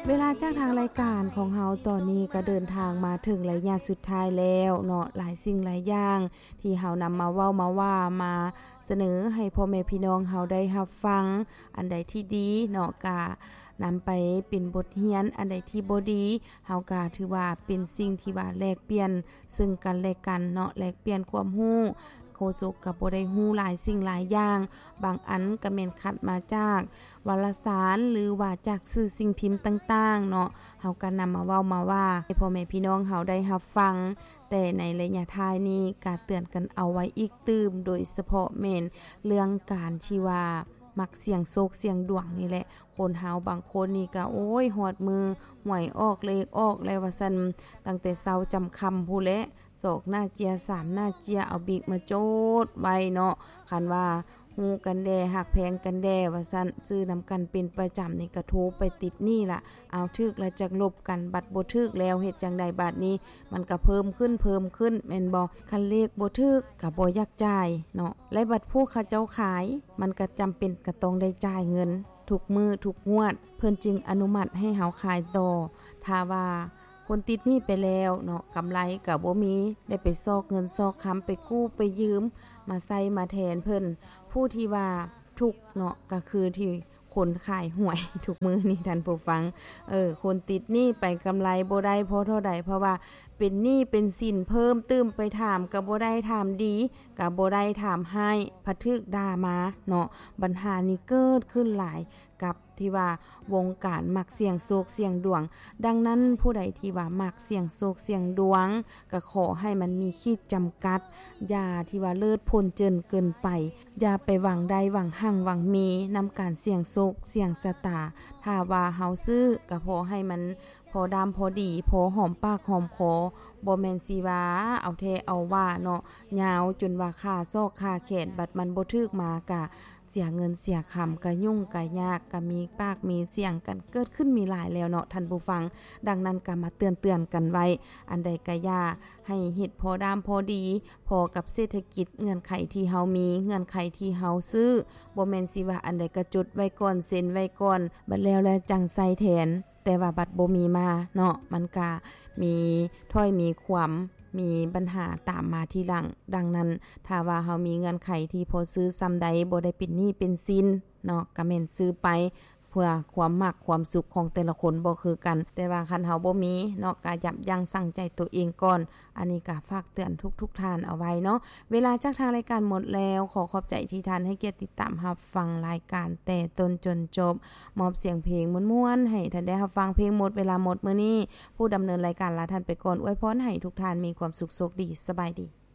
เวลาจากทางรายการของเฮาตอนนี้ก็เดินทางมาถึงระยะสุดท้ายแล้วเนาะหลายสิ่งหลายอย่างที่เฮานำมาเว้ามาว่ามาเสนอให้พ่อแม่พี่น้องเฮาได้รับฟังอันใดที่ดีเนาะก็นำไปเป็นบทเรียนอันใดที่บ่ดีเฮาก็ถือว่าเป็นสิ่งที่ว่าแลกเปลี่ยนซึ่งกันและกันเนาะแลกเปลี่ยนความรู้โฆษกก็บ่ได้รู้หลายสิ่งหลายอย่างบางอันก็แม่นคัดมาจากวารสารหรือว่าจากสื่อสิ่งพิมพ์ต่างๆเนาะเฮาก็นำมาเว้ามาว่าให้พ่อแม่พี่น้องเฮาได้รับฟังแต่ในระยะท้ายนี้ก็เตือนกันเอาไว้อีกตื่มโดยเฉพาะแม่นเรื่องการที่ว่ามักเสี่ยงโชคเสี่ยงดวงนี่แหละคนเฮาบางคนนี่ก็โอ้ยฮอดมือหวยออกเลขออกแล้วว่าซั่นตั้งแต่เช้าจำค่ำพู้นแหละศอกหน้าเจีย3หน้าเจียเอาบิกมาโจดไว้เนาะคันว่าฮู้กันแดหักแพงกันแดว่าซั่นซื้อนำกันเป็นประจำนี่ก็โทรไปติดหนี้ล่ะเอาทึกแล้วจักลบกันบัดบ่ทึกแล้วเฮ็ดจังได๋บัดนี้มันก็เพิ่มขึ้นแม่นบ่คันเลขบ่ทึกก็บ่อยากจ่ายเนาะและบัดผู้เขาเจ้าขายมันก็จำเป็นก็ต้องได้จ่ายเงินทุกมื้อทุกงวดเพิ่นจึงอนุมัติให้เฮาขายต่อถ้าว่าคนติดหนี้ไปแล้วเนาะกำไรก็บ่มีได้ไปซอกเงินซอกค้ำไปกู้ไปยืมมาใส่มาแทนเพิ่นผู้ที่ว่าทุกเนาะก็คือที่คนขายหวยทุกมื้อนี่ท่านผู้ฟังคนติดหนี้ไปกำไรบ่ได้พอเท่าใดเพราะว่าเป็นหนี้เป็นสินเพิ่มตื้มไปถามก็บ่ได้ถามดีก็บ่ได้ถามให้พะทึกด่ามาเนาะปัญหานี้เกิดขึ้นหลายกับที่ว่าวงการมักเสี่ยงโชคเสี่ยงดวงดังนั้นผู้ใดที่ว่ามักเสี่ยงโชคเสี่ยงดวงก็ขอให้มันมีขีดจำกัดอย่าที่ว่าเลิศพ้นเจินเกินไปอย่าไปหวังได้หวังหั่งหวังมีนำการเสี่ยงโชคเสี่ยงชะตาถ้าว่าเฮาซื้อก็พอให้มันพอดำพอดีพอหอมปากหอมคอบ่แม่นสิว่าเอาแท้เอาว่าเนาะยาวจนว่าค่าซอกค่าแขนบัดมันบ่ถึกมาก็เสียเงินเสียคำก็ยุ่งก็ยากก็มีปากมีเสียงกันเกิดขึ้นมีหลายแล้วเนาะท่านผู้ฟังดังนั้นก็มาเตือนกันไว้อันใดก็อย่าให้เฮ็ดพอดามพอดีพอกับเศรษฐกิจเงื่อนไขที่เฮามีเงื่อนไขที่เฮาซื้อบ่แม่นสิว่าอันใดก็จดไว้ก่อนเซ็นไว้ก่อนบัดแล้วจังใส่แทนแต่ว่าบัดบ่มีมาเนาะมันก็มีถ้อยมีความมีปัญหาตามมาทีหลังดังนั้นถ้าว่าเฮามีเงื่อนไขที่พอซื้อซ้ำใดบ่ได้เป็นหนี้เป็นสินเนาะก็แม่นซื้อไปเพื่อความมักความสุขของแต่ละคนบ่คือกันแต่ว่าคันเฮาบ่มีเนาะก็ยับยั้งชั่งใจตัวเองก่อนอันนี้ก็ฝากเตือนทุกท่านเอาไว้เนาะเวลาจากทางรายการหมดแล้วขอขอบใจที่ท่านให้เกียรติติดตามรับฟังรายการแต่ต้นจนจบมอบเสียงเพลงม่วนๆให้ท่านได้รับฟังเพลงหมดเวลาหมดมื้อนี้ผู้ดำเนินรายการลาท่านไปก่อนอวยพรให้ทุกท่านมีความสุขโชคดีสบายดี